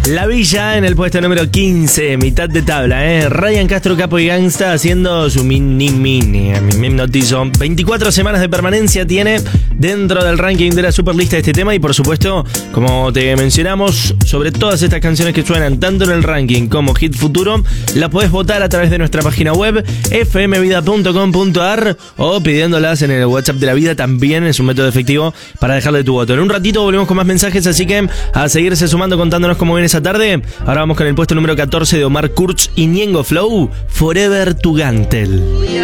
La Villa en el puesto número 15, mitad de tabla, Ryan Castro, Capo y Gangsta haciendo su mini. Me hipnotizo. 24 semanas de permanencia tiene dentro del ranking de la superlista de este tema. Y por supuesto, como te mencionamos, sobre todas estas canciones que suenan tanto en el ranking como Hit Futuro, las podés votar a través de nuestra página web fmvida.com.ar o pidiéndolas en el WhatsApp de la vida. También es un método efectivo para dejarle tu voto. En un ratito volvemos con más mensajes, así que a seguirse sumando, contándonos cómo viene esa tarde. Ahora vamos con el puesto número 14 de Omar Kurz y Ñengo Flow, Forever to Gantel.